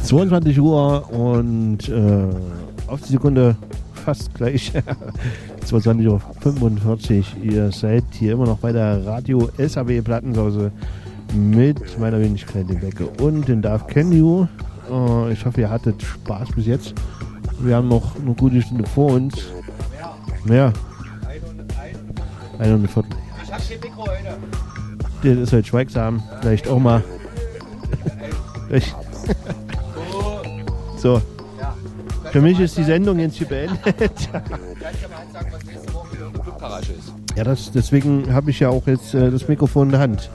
22 Uhr und auf die Sekunde fast gleich 22:45 Uhr. Ihr seid hier immer noch bei der Radio SAW Plattensause mit meiner Wenigkeit dem Becke und den Darf Can You. Ich hoffe, ihr hattet Spaß bis jetzt. Wir haben noch eine gute Stunde vor uns. Ja. 1 Viertel. Ich hab kein Mikro heute. Der ist halt schweigsam. Vielleicht auch mal. So. Für mich ist die Sendung jetzt hier beendet. Kannst du mal sagen, was nächste Woche wieder in der Clubgarage ist? Ja, deswegen habe ich ja auch jetzt das Mikrofon in der Hand.